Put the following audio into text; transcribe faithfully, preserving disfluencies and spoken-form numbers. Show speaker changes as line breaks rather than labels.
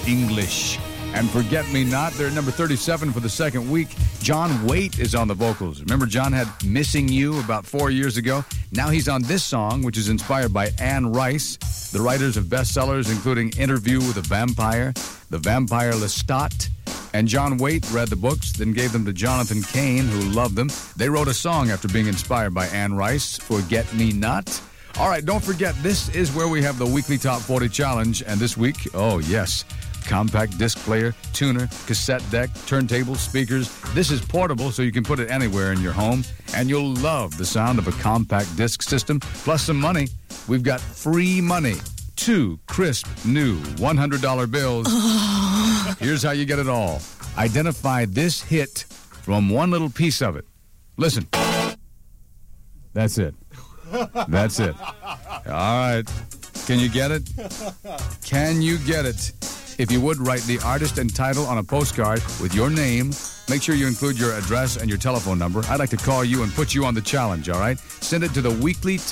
English. And Forget Me Not, they're at number thirty-seven for the second week. John Waite is on the vocals. Remember John had Missing You about four years ago? Now he's on this song, which is inspired by Anne Rice, the writers of bestsellers including Interview with a Vampire, The Vampire Lestat, and John Waite read the books, then gave them to Jonathan Cain, who loved them. They wrote a song after being inspired by Anne Rice, Forget Me Not. All right, don't forget, this is where we have the weekly Top forty Challenge, and this week, oh yes, compact disc player, tuner, cassette deck, turntable, speakers. This is portable, so you can put it anywhere in your home, and you'll love the sound of a compact disc system, plus some money. We've got free money, two crisp new one hundred dollar bills. Here's how you get it all. Identify this hit from one little piece of it. Listen. That's it. That's it. All right. Can you get it? Can you get it? If you would, write the artist and title on a postcard with your name. Make sure you include your address and your telephone number. I'd like to call you and put you on the challenge, all right? Send it to the weekly